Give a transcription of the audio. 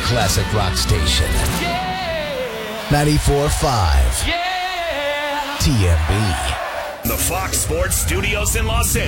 classic rock station. 94.5 TMB. The Fox Sports Studios in Los Angeles.